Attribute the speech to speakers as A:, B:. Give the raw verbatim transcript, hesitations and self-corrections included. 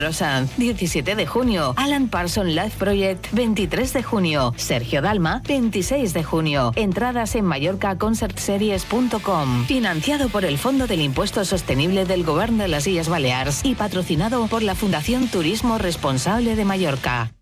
A: Sanz, diecisiete de junio. Alan Parsons Live Project, veintitrés de junio. Sergio Dalma, veintiséis de junio. Entradas en mallorca concert series punto com. Financiado por el Fondo del Impuesto Sostenible del Govern de las Illes Balears y patrocinado por la Fundación Turismo Responsable de Mallorca.